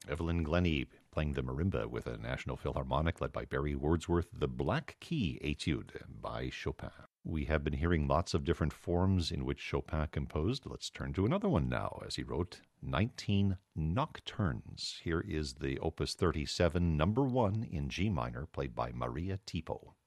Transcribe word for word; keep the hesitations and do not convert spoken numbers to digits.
Evelyn Glennie playing the marimba with a National Philharmonic led by Barry Wordsworth, the Black Key Etude by Chopin. We have been hearing lots of different forms in which Chopin composed. Let's turn to another one now, as he wrote nineteen Nocturnes. Here is the Opus thirty-seven, number one in G minor, played by Maria Tipo.